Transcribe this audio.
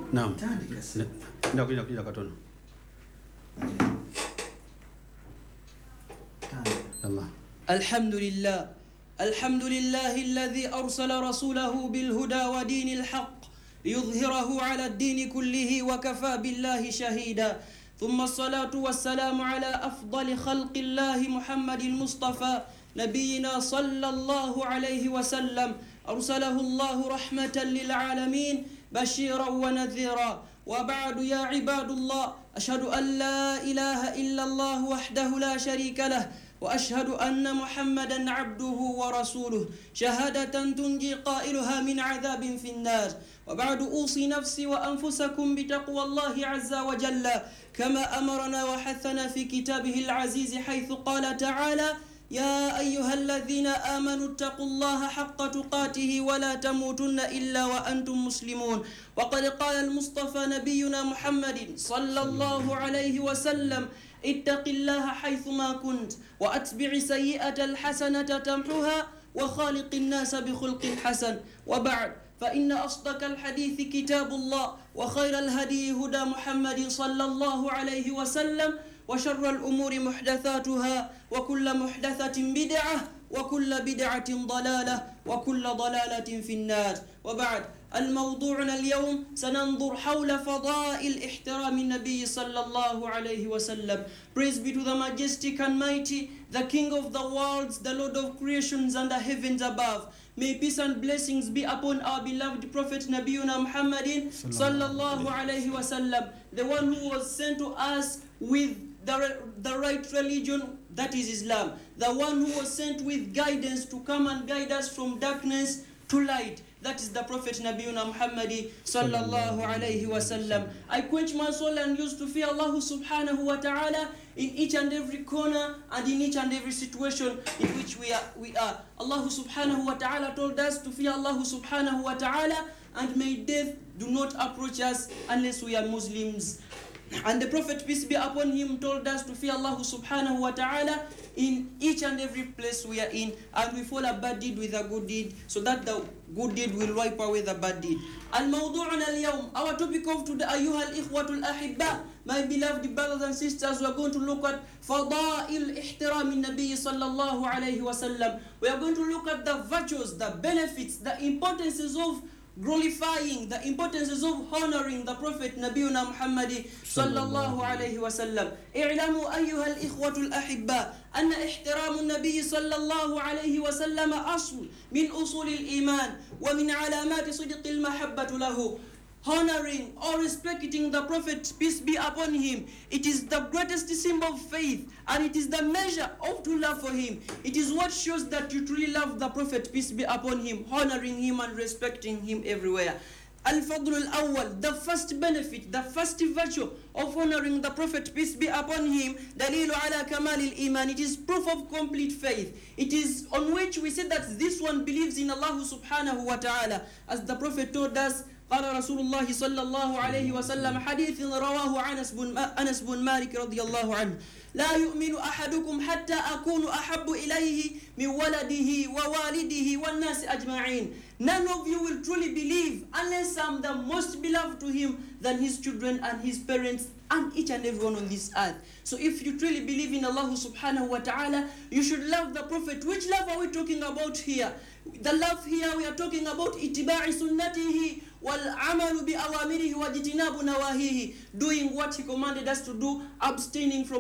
Naam. Ndakuja katono. Allah. الحمد لله الذي أرسل رسوله بالهدى ودين الحق ليظهره على الدين كله وكفى بالله شهيدا ثم الصلاة والسلام على أفضل خلق الله محمد المصطفى نبينا صلى الله عليه وسلم أرسله الله رحمة للعالمين بشيرا ونذيرا وبعد يا عباد الله أشهد أن لا إله إلا الله وحده لا شريك له وأشهد أن محمدا عبده ورسوله شهادة تنجي قائلها من عذاب في النار وبعد أوصي نفسي وأنفسكم بتقوى الله عز وجل كما أمرنا وحثنا في كتابه العزيز حيث قال تعالى يا أيها الذين آمنوا اتقوا الله حق تقاته ولا تموتن إلا وأنتم مسلمون وقد قال المصطفى نبينا محمد صلى الله عليه وسلم اتق الله حيثما كنت وأتبع سيئة الحسنة تمحها وخالق الناس بخلق حسن وبعد فإن أصدق الحديث كتاب الله وخير الهدي هدى محمد صلى الله عليه وسلم وشر الأمور محدثاتها وكل محدثة بدعة وكل بدعة ضلالة وكل ضلالة في النار وبعد الموضوعنا اليوم سننظر حول فضائل احترام النبي صلى الله عليه وسلم. Praise be to the majestic and mighty, the King of the worlds, the Lord of creations and the heavens above. May peace and blessings be upon our beloved Prophet Nabiyuna Muhammadin sallallahu alayhi wasallam, the one who was sent to us with the right religion, that is Islam, the one who was sent with guidance to come and guide us from darkness to light, that is the Prophet Nabiyuna Muhammadi sallallahu alayhi wasallam. I quench my soul and used to fear Allah subhanahu wa ta'ala in each and every corner and in each and every situation in which we are. Allah subhanahu wa ta'ala told us to fear Allah subhanahu wa ta'ala, and may death do not approach us unless we are Muslims. And the Prophet, peace be upon him, told us to fear Allah subhanahu wa ta'ala in each and every place we are in, and we follow a bad deed with a good deed, so that the good deed will wipe away the bad deed. Al-Mawdu'una al-Yawm, our topic of today, Ayyuha al-Ikhwatul Ahibba, my beloved brothers and sisters, we are going to look at Fada'il Ihtiram Nabi sallallahu alayhi wa sallam. We are going to look at the virtues, the benefits, the importances of glorifying, the importances of honoring the Prophet Nabiyuna Muhammadi sallallahu alayhi wa sallam. اعلموا أيها الإخوة الأحباء أن احترام النبي صلى الله عليه وسلم أصل من أصول الإيمان ومن علامات صدق المحبة له. Honoring or respecting the Prophet, peace be upon him, it is the greatest symbol of faith, and it is the measure of true love for him. It is what shows that you truly love the Prophet, peace be upon him, honoring him and respecting him everywhere. Al-Fadl al-Awwal, the first benefit, the first virtue of honoring the Prophet, peace be upon him, Dalilu ala kamal al-Iman, it is proof of complete faith. It is on which we say that this one believes in Allah subhanahu wa ta'ala, as the Prophet told us. قال رسول الله صلى الله عليه وسلم حديث رواه أنس بن مالك رضي الله عنه لا يؤمن أحدكم حتى أكون أحب إليه من ولده ووالده والناس أجمعين. None of you will truly believe unless I'm the most beloved to him than his children and his parents and each and everyone on this earth. So if you truly believe in Allah subhanahu wa ta'ala, you should love the Prophet. Which love are we talking about here? The love here we are talking about itiba'i sunnatihi wal amalu bi awamirihi wa jitinabu nawahihi, doing what he commanded us to do, abstaining from